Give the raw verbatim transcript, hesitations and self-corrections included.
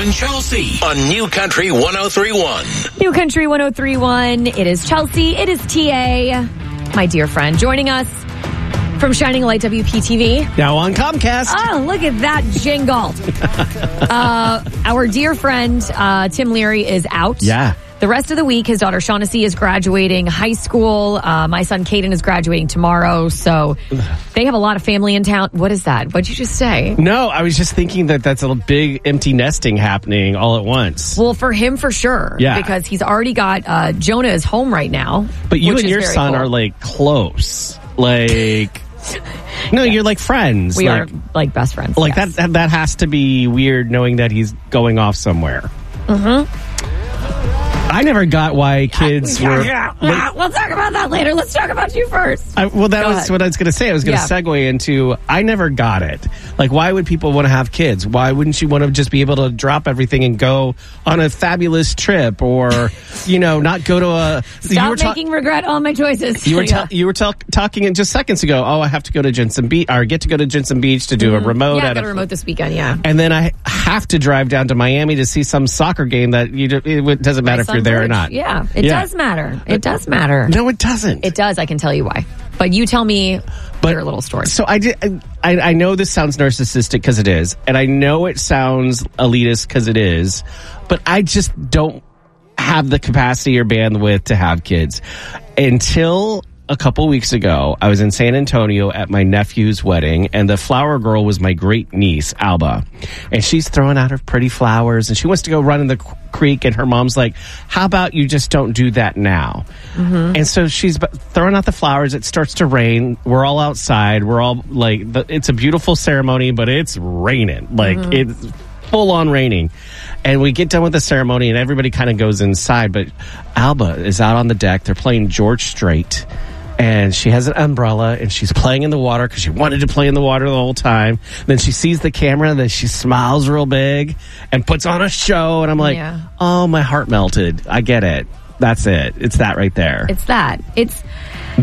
and Chelsea on New Country one oh three point one. New Country one oh three point one. It is Chelsea. It is T A, my dear friend, joining us from Shining Light W P T V. Now on Comcast. Oh, look at that jingle. uh, our dear friend, uh, Tim Leary, is out. Yeah. The rest of the week, his daughter Shaughnessy is graduating high school. Uh, my son Caden is graduating tomorrow. So they have a lot of family in town. What is that? What'd you just say? No, I was just thinking that that's a big empty nesting happening all at once. Well, for him, for sure. Yeah. Because he's already got, uh, Jonah is home right now. But you which and is your very son cool. are like close. Like, no, you're like friends. We like, are like best friends. Like yes. that, that, that has to be weird knowing that he's going off somewhere. Mm-hmm. I never got why kids yeah, were... Yeah, yeah. We'll talk about that later. Let's talk about you first. I, well, that Go was ahead. what I was going to say. I was going to Yeah. segue into, I never got it. Like, why would people want to have kids? Why wouldn't you want to just be able to drop everything and go on a fabulous trip or, you know, not go to a... Stop you were ta- making regret all my choices. You were Yeah. ta- you were ta- talking in just seconds ago. Oh, I have to go to Jensen Beach or get to go to Jensen Beach to do a remote. Yeah, I at got a- a remote this weekend, yeah. And then I have to drive down to Miami to see some soccer game that you do, it doesn't matter if My you're son there or Verge. not. Yeah, it Yeah. does matter. It does matter. No, it doesn't. It does, I can tell you why. But you tell me But- your little story. So I did. I, I know this sounds narcissistic because it is, and I know it sounds elitist because it is, but I just don't have the capacity or bandwidth to have kids. Until a couple weeks ago, I was in San Antonio at my nephew's wedding, and the flower girl was my great niece, Alba. And she's throwing out her pretty flowers, and she wants to go run in the c- creek, and her mom's like, how about you just don't do that now? Mm-hmm. And so she's b- throwing out the flowers. It starts to rain. We're all outside. We're all like, the, it's a beautiful ceremony, but it's raining. Like, mm-hmm. it's full on raining. And we get done with the ceremony, and everybody kind of goes inside, but Alba is out on the deck. They're playing George Strait. And she has an umbrella, and she's playing in the water because she wanted to play in the water the whole time. Then she sees the camera, and then she smiles real big and puts on a show. And I'm like, Yeah. oh, my heart melted. I get it. That's it. It's that right there. It's that. It's